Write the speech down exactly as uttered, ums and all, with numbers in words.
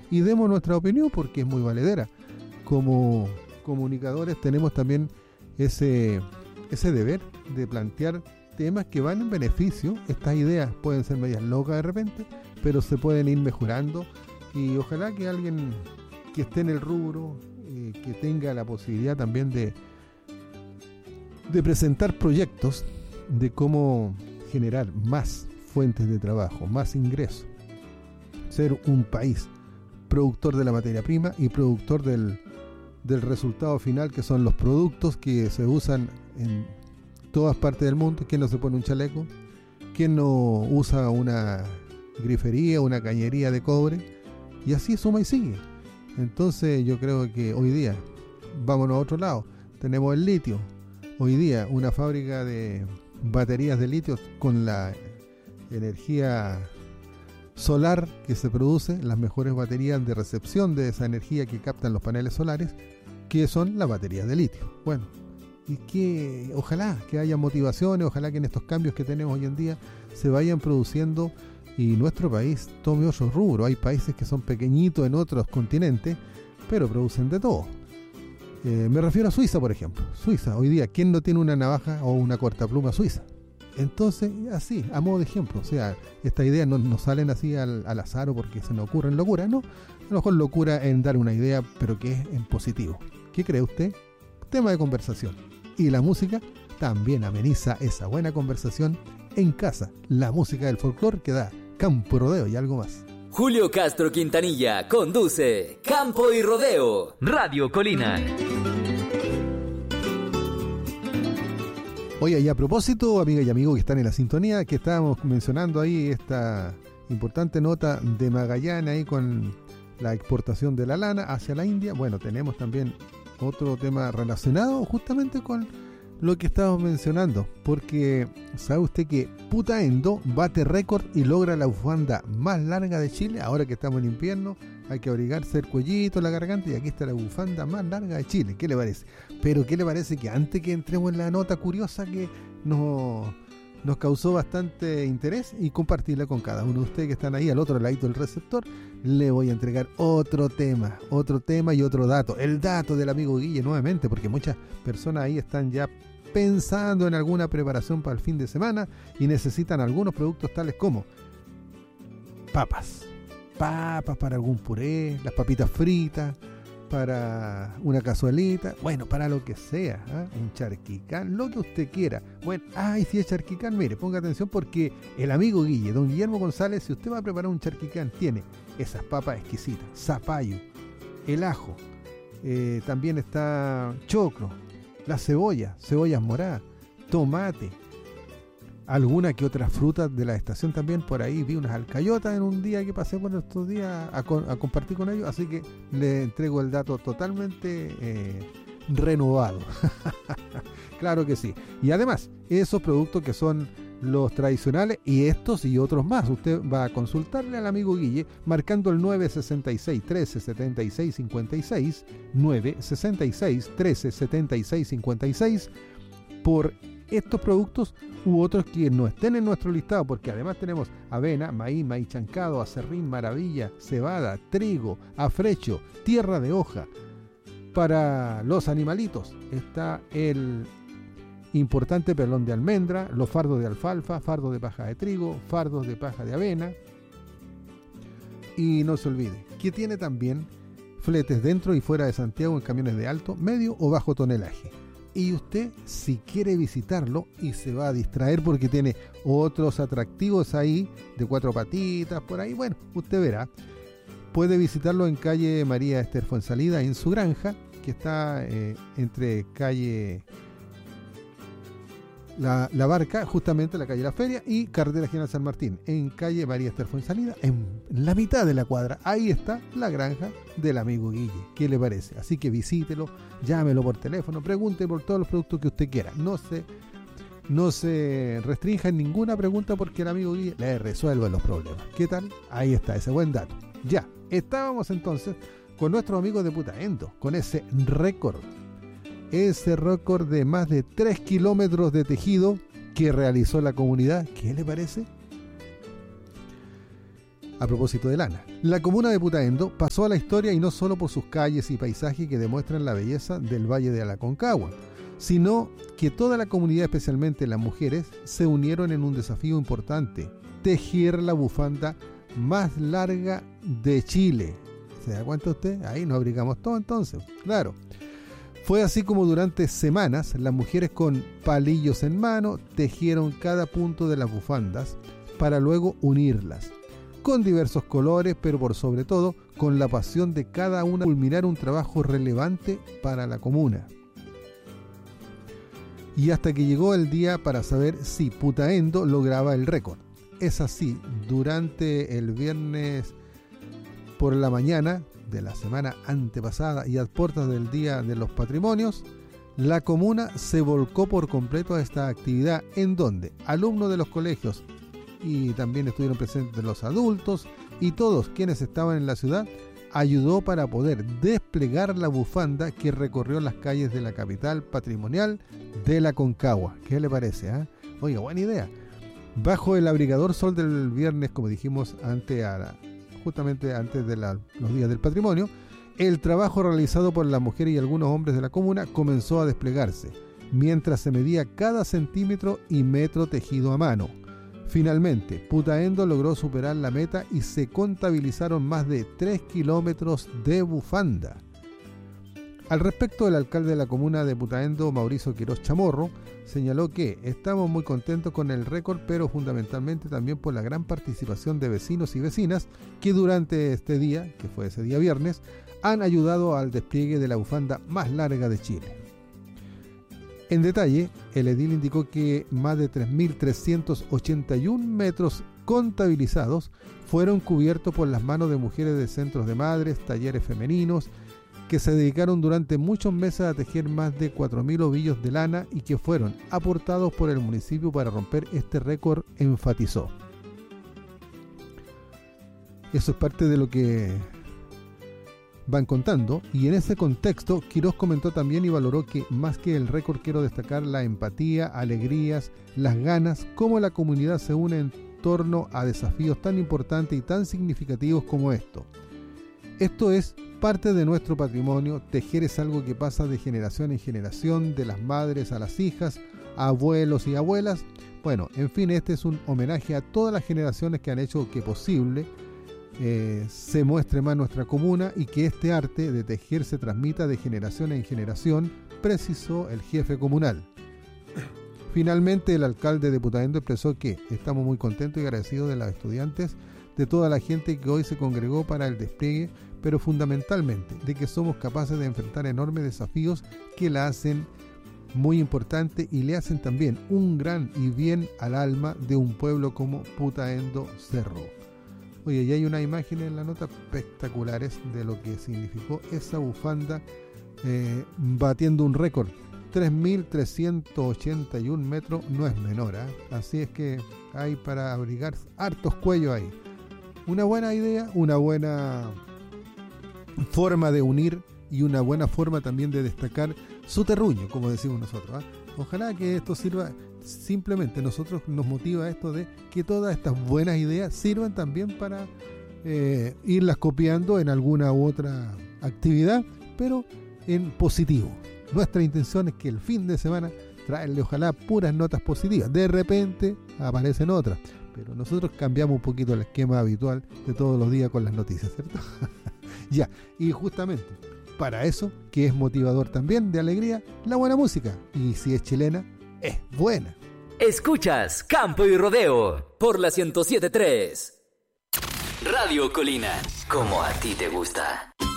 y demos nuestra opinión porque es muy valedera. Como comunicadores tenemos también ese, ese deber de plantear temas que van en beneficio. Estas ideas pueden ser medias locas de repente, pero se pueden ir mejorando, y ojalá que alguien que esté en el rubro, eh, que tenga la posibilidad también de, de presentar proyectos de cómo generar más fuentes de trabajo, más ingresos, ser un país productor de la materia prima y productor del, del resultado final, que son los productos que se usan en todas partes del mundo. ¿Quién no se pone un chaleco? ¿Quién no usa una grifería, una cañería de cobre? Y así suma y sigue. Entonces yo creo que hoy día, vámonos a otro lado, tenemos el litio. Hoy día una fábrica de baterías de litio con la energía solar que se produce, las mejores baterías de recepción de esa energía que captan los paneles solares, que son las baterías de litio. Bueno, y que ojalá que haya motivaciones, ojalá que en estos cambios que tenemos hoy en día se vayan produciendo y nuestro país tome otro rubro. Hay países que son pequeñitos en otros continentes, pero producen de todo. Eh, me refiero a Suiza, por ejemplo. Suiza, hoy día, ¿quién no tiene una navaja o una cortapluma suiza? Entonces, así, a modo de ejemplo, o sea, estas ideas no, no salen así al, al azar o porque se nos ocurren locuras, no. A lo mejor locura en dar una idea, pero que es en positivo. ¿Qué cree usted? Tema de conversación. Y la música también ameniza esa buena conversación en casa. La música del folclore que da Campo y Rodeo y algo más. Julio Castro Quintanilla conduce Campo y Rodeo, Radio Colina. Oye, y a propósito, amigas y amigos que están en la sintonía, que estábamos mencionando ahí esta importante nota de Magallanes ahí con la exportación de la lana hacia la India. Bueno, tenemos también otro tema relacionado justamente con lo que estábamos mencionando, porque ¿sabe usted que Putaendo bate récord y logra la bufanda más larga de Chile? Ahora que estamos en invierno hay que abrigarse el cuellito, la garganta, y aquí está la bufanda más larga de Chile. ¿Qué le parece? Pero ¿qué le parece que antes que entremos en la nota curiosa que nos, nos causó bastante interés y compartirla con cada uno de ustedes que están ahí al otro lado del receptor, le voy a entregar otro tema, otro tema y otro dato, el dato del amigo Guille nuevamente, porque muchas personas ahí están ya pensando en alguna preparación para el fin de semana y necesitan algunos productos tales como papas, papas para algún puré, las papitas fritas, para una cazuelita, bueno, para lo que sea, ¿eh? Un charquicán, lo que usted quiera. Bueno, ay, si es charquicán, mire, ponga atención porque el amigo Guille, don Guillermo González, si usted va a preparar un charquicán, tiene esas papas exquisitas, zapallo, el ajo, eh, también está choclo, la cebolla, cebollas moradas, tomate, alguna que otra fruta de la estación también. Por ahí vi unas alcayotas en un día que pasé por estos días a, con, a compartir con ellos, así que le entrego el dato totalmente eh, renovado. Claro que sí. Y además, esos productos que son los tradicionales y estos y otros más, usted va a consultarle al amigo Guille marcando el nueve seis seis, trece, setenta y seis, cincuenta y seis, nueve seis seis, trece, setenta y seis, cincuenta y seis, por estos productos u otros que no estén en nuestro listado, porque además tenemos avena, maíz, maíz chancado, acerrín, maravilla, cebada, trigo, afrecho, tierra de hoja. Para los animalitos está el importante perlón de almendra, los fardos de alfalfa, fardos de paja de trigo, fardos de paja de avena. Y no se olvide que tiene también fletes dentro y fuera de Santiago en camiones de alto, medio o bajo tonelaje. Y usted, si quiere visitarlo y se va a distraer porque tiene otros atractivos ahí de cuatro patitas por ahí, bueno, usted verá, puede visitarlo en calle María Esther Fuensalida, en su granja, que está eh, entre calle La, la Barca, justamente la calle La Feria, y carretera General San Martín, en calle María Esther Fuensalida, en la mitad de la cuadra. Ahí está la granja del amigo Guille. ¿Qué le parece? Así que visítelo, llámelo por teléfono, pregunte por todos los productos que usted quiera. No se, no se restrinja en ninguna pregunta porque el amigo Guille le resuelve los problemas. ¿Qué tal? Ahí está, ese buen dato. Ya, estábamos entonces con nuestros amigos de Putaendo, con ese récord. Ese récord de más de tres kilómetros de tejido que realizó la comunidad. ¿Qué le parece? A propósito de lana, la comuna de Putaendo pasó a la historia y no solo por sus calles y paisajes que demuestran la belleza del Valle de Aconcagua, sino que toda la comunidad, especialmente las mujeres, se unieron en un desafío importante: tejer la bufanda más larga de Chile. ¿Se da cuenta usted? Ahí nos abrigamos todo entonces, claro. Fue así como durante semanas las mujeres con palillos en mano tejieron cada punto de las bufandas para luego unirlas, con diversos colores, pero por sobre todo con la pasión de cada una culminar un trabajo relevante para la comuna. Y hasta que llegó el día para saber si Putaendo lograba el récord. Es así, durante el viernes por la mañana de la semana antepasada y a puertas del Día de los Patrimonios, la comuna se volcó por completo a esta actividad, en donde alumnos de los colegios y también estuvieron presentes los adultos y todos quienes estaban en la ciudad, ayudó para poder desplegar la bufanda que recorrió las calles de la capital patrimonial de la Aconcagua. ¿Qué le parece? Eh? Oiga, buena idea. Bajo el abrigador sol del viernes, como dijimos antes a la, justamente antes de la, los días del patrimonio, el trabajo realizado por las mujeres y algunos hombres de la comuna comenzó a desplegarse, mientras se medía cada centímetro y metro tejido a mano. Finalmente, Putaendo logró superar la meta y se contabilizaron más de tres kilómetros de bufanda. Al respecto, el alcalde de la comuna de Putaendo, Mauricio Quiroz Chamorro, señaló que estamos muy contentos con el récord, pero fundamentalmente también por la gran participación de vecinos y vecinas que durante este día, que fue ese día viernes, han ayudado al despliegue de la bufanda más larga de Chile. En detalle, el edil indicó que más de tres mil trescientos ochenta y uno metros contabilizados fueron cubiertos por las manos de mujeres de centros de madres, talleres femeninos, que se dedicaron durante muchos meses a tejer más de cuatro mil ovillos de lana y que fueron aportados por el municipio para romper este récord, enfatizó. Eso es parte de lo que van contando, y en ese contexto Quiroz comentó también y valoró que más que el récord quiero destacar la empatía, alegrías, las ganas, cómo la comunidad se une en torno a desafíos tan importantes y tan significativos como esto. Esto es parte de nuestro patrimonio. Tejer es algo que pasa de generación en generación, de las madres a las hijas, a abuelos y abuelas. Bueno, en fin, este es un homenaje a todas las generaciones que han hecho que posible Eh, se muestre más nuestra comuna y que este arte de tejer se transmita de generación en generación, precisó el jefe comunal. Finalmente, el alcalde de Putaendo expresó que estamos muy contentos y agradecidos de los estudiantes, de toda la gente que hoy se congregó para el despliegue, pero fundamentalmente de que somos capaces de enfrentar enormes desafíos que la hacen muy importante y le hacen también un gran y bien al alma de un pueblo como Putaendo Cerro. Oye, y hay unas imágenes en la nota espectaculares de lo que significó esa bufanda eh, batiendo un récord. tres mil trescientos ochenta y uno metros no es menor, ¿eh? Así es que hay para abrigar hartos cuellos ahí. Una buena idea, una buena forma de unir y una buena forma también de destacar su terruño, como decimos nosotros, ¿eh? Ojalá que esto sirva. Simplemente nosotros nos motiva esto de que todas estas buenas ideas sirvan también para eh, irlas copiando en alguna u otra actividad, pero en positivo. Nuestra intención es que el fin de semana traerle ojalá puras notas positivas. De repente aparecen otras, pero nosotros cambiamos un poquito el esquema habitual de todos los días con las noticias, ¿cierto? Ya, y justamente para eso, que es motivador también de alegría, la buena música. Y si es chilena, es buena. Escuchas Campo y Rodeo por la ciento siete punto tres. Radio Colina, como a ti te gusta.